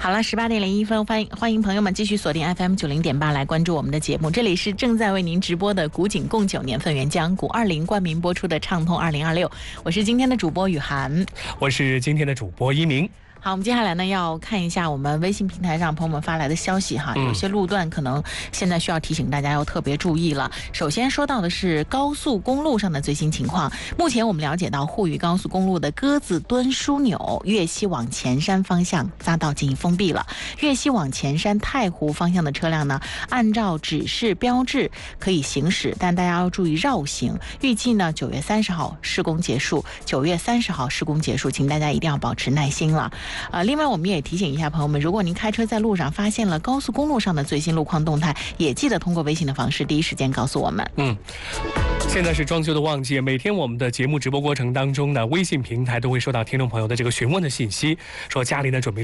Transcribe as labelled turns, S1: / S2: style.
S1: 好了，18:01，欢迎朋友们继续锁定 FM90.8来关注我们的节目。这里是正在为您直播的古井贡9年份原浆古20冠名播出的畅通2026，我是今天的主播雨涵，
S2: 我是今天的主播一鸣。
S1: 好，我们接下来呢要看一下我们微信平台上朋友们发来的消息哈，有些路段可能现在需要提醒大家要特别注意了。首先说到的是高速公路上的最新情况，目前我们了解到沪渝高速公路的鸽子墩枢纽粤西往前山方向匝道进行封闭了，粤西往前山太湖方向的车辆呢，按照指示标志可以行驶，但大家要注意绕行。预计呢9月30号施工结束，9月30号施工结束，请大家一定要保持耐心了。另外我们也提醒一下朋友们，如果您开车在路上发现了高速公路上的最新路况动态，也记得通过微信的方式第一时间告诉我们。
S2: 现在是装修的旺季，每天我们的节目直播过程当中呢，微信平台都会收到听众朋友的这个询问的信息，说家里呢准备